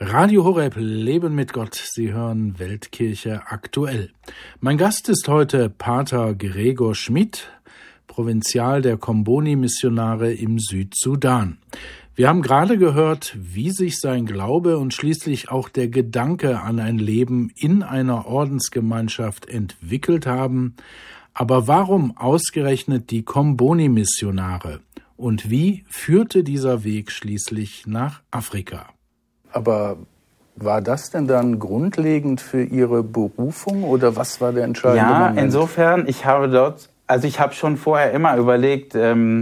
Radio Horeb, Leben mit Gott. Sie hören Weltkirche aktuell. Mein Gast ist heute Pater Gregor Schmid, Provinzial der Comboni-Missionare im Südsudan. Wir haben gerade gehört, wie sich sein Glaube und schließlich auch der Gedanke an ein Leben in einer Ordensgemeinschaft entwickelt haben. Aber warum ausgerechnet die Comboni-Missionare? Und wie führte dieser Weg schließlich nach Afrika? Aber war das denn dann grundlegend für Ihre Berufung oder was war der entscheidende Moment? Ja, insofern, ich habe schon vorher immer überlegt,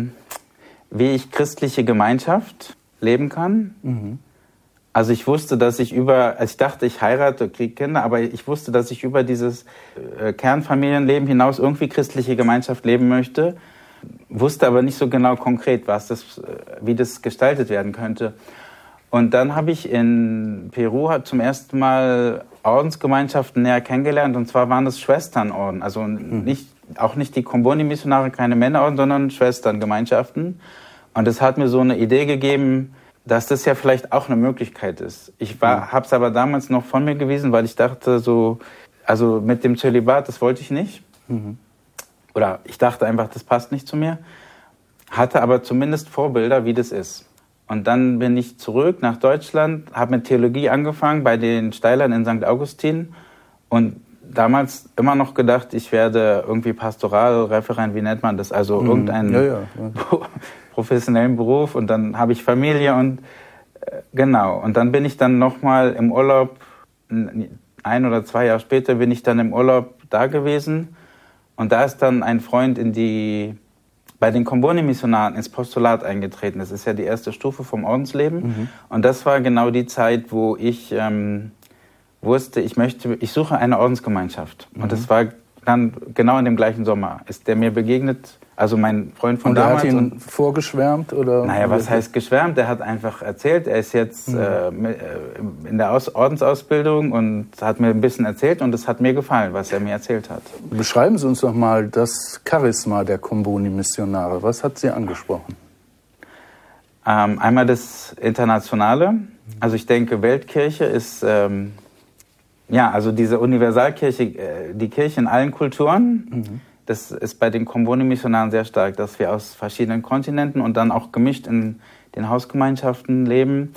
wie ich christliche Gemeinschaft leben kann. Mhm. Also ich wusste, dass ich dachte, ich heirate, kriege Kinder, aber ich wusste, dass ich über dieses Kernfamilienleben hinaus irgendwie christliche Gemeinschaft leben möchte, wusste aber nicht so genau konkret, wie das gestaltet werden könnte. Und dann habe ich in Peru zum ersten Mal Ordensgemeinschaften näher kennengelernt. Und zwar waren das Schwesternorden. Also auch nicht die Comboni-Missionare, keine Männerorden, sondern Schwesterngemeinschaften. Und das hat mir so eine Idee gegeben, dass das ja vielleicht auch eine Möglichkeit ist. Ich habe es aber damals noch von mir gewiesen, weil ich dachte also mit dem Zölibat, das wollte ich nicht. Mhm. Oder ich dachte einfach, das passt nicht zu mir. Hatte aber zumindest Vorbilder, wie das ist. Und dann bin ich zurück nach Deutschland, habe mit Theologie angefangen bei den Steilern in St. Augustin und damals immer noch gedacht, ich werde irgendwie Pastoralreferent, wie nennt man das, also irgendeinen professionellen Beruf und dann habe ich Familie und genau. Und dann bin ich dann nochmal im Urlaub, 1 oder 2 Jahre später bin ich dann im Urlaub da gewesen und da ist dann ein Freund bei den Comboni-Missionaren ins Postulat eingetreten. Das ist ja die erste Stufe vom Ordensleben. Mhm. Und das war genau die Zeit, wo ich wusste, ich suche eine Ordensgemeinschaft. Mhm. Und das war dann genau in dem gleichen Sommer. Ist der mir begegnet, also mein Freund von damals. Und der hat ihn vorgeschwärmt? Oder? Naja, was heißt geschwärmt? Der hat einfach erzählt, er ist jetzt in der Ordensausbildung und hat mir ein bisschen erzählt und es hat mir gefallen, was er mir erzählt hat. Beschreiben Sie uns doch mal das Charisma der Comboni-Missionare. Was hat Sie angesprochen? Einmal das Internationale. Also ich denke, Weltkirche ist, also diese Universalkirche, die Kirche in allen Kulturen. Mhm. Das ist bei den Comboni-Missionaren sehr stark, dass wir aus verschiedenen Kontinenten und dann auch gemischt in den Hausgemeinschaften leben.